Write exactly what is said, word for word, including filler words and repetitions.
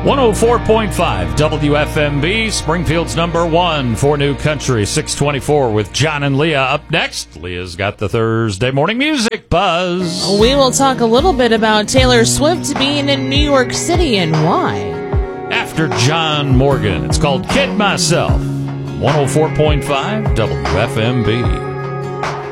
one oh four point five W F M B, Springfield's number one for New Country, six twenty-four with John and Leah. Up next, Leah's got the Thursday morning music buzz. We will talk a little bit about Taylor Swift being in New York City and why. After John Morgan, it's called Kid Myself, one oh four point five W F M B.